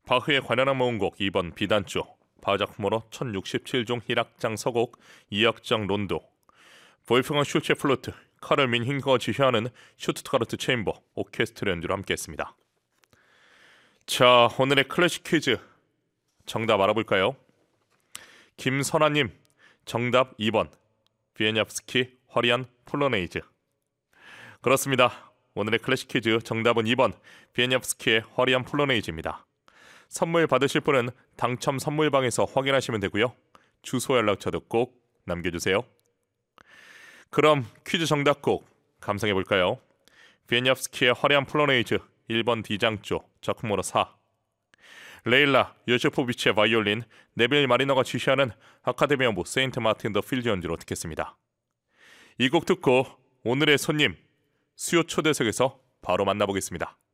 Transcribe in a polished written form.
바흐의 관현악 모음곡 2번 비단조, 바흐 작품으로 1067종 희락장 서곡 2악장 론도, 볼프강 슈체 플루트, 카를 민힌거가 지휘하는 슈투트가르트 체인버 오케스트라 연주로 함께했습니다. 자, 오늘의 클래식 퀴즈 정답 알아볼까요? 김선아님 정답 2번 비에니아프스키 화려한 폴로네이즈. 그렇습니다. 오늘의 클래식 퀴즈 정답은 2번 비에니아프스키의 화려한 폴로네이즈입니다. 선물 받으실 분은 당첨 선물방에서 확인하시면 되고요. 주소 연락처도 꼭 남겨주세요. 그럼 퀴즈 정답곡 감상해볼까요? 비에니아프스키의 화려한 폴로네이즈 1번 D장조 작품으로 4, 레일라 요제포비치의 바이올린, 네빌 마리너가 지휘하는 아카데미 오브 세인트 마틴 더 필드 연주로 듣겠습니다. 이 곡 듣고 오늘의 손님 수요 초대석에서 바로 만나보겠습니다.